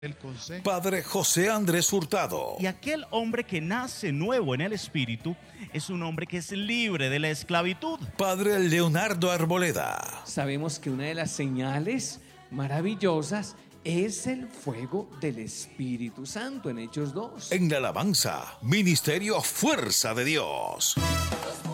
el consejo. Padre José Andrés Hurtado. Y aquel hombre que nace nuevo en el Espíritu es un hombre que es libre de la esclavitud. Padre Leonardo Arboleda. Sabemos que una de las señales maravillosas es el fuego del Espíritu Santo en Hechos 2. En la alabanza, Ministerio Fuerza de Dios.